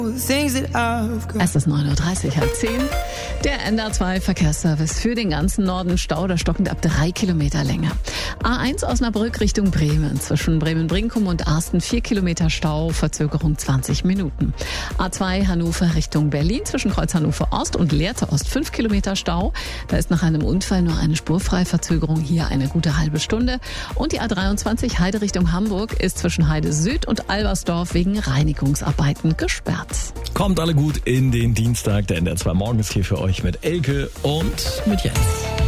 Es ist 9.30 Uhr, halb 10. Der NDR2 Verkehrsservice für den ganzen Norden. Stau oder stockend ab 3 Kilometer Länge. A1 Osnabrück Richtung Bremen. Zwischen Bremen-Brinkum und Arsten 4 Kilometer Stau, Verzögerung 20 Minuten. A2 Hannover Richtung Berlin. Zwischen Kreuz Hannover Ost und Lehrte Ost 5 Kilometer Stau. Da ist nach einem Unfall nur eine spurfreie Verzögerung. Hier eine gute halbe Stunde. Und die A23 Heide Richtung Hamburg ist zwischen Heide Süd und Albersdorf wegen Reinigungsarbeiten gesperrt. Kommt alle gut in den Dienstag. Der NDR2 Morgen ist hier für euch mit Elke und mit Jens.